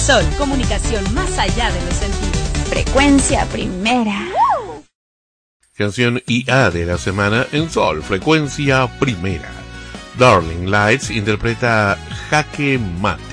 Sol, comunicación más allá de los sentidos. Frecuencia primera. Canción IA de la semana en Sol, frecuencia primera. Darling Lights interpreta Jaque Mate.